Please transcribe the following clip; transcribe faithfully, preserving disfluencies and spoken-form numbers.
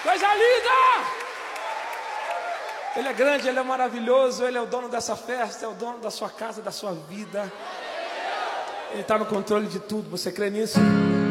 Coisa linda! Ele é grande, Ele é maravilhoso, Ele é o dono dessa festa, é o dono da sua casa, da sua vida. Ele está no controle de tudo, você crê nisso?